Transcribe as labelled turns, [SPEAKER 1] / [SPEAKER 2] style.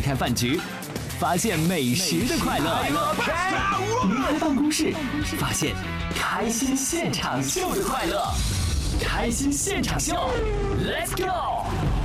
[SPEAKER 1] 开饭局，发现美食的快乐；离开办公室，发现开心现场秀的快乐。开心现场秀 ，Let's go！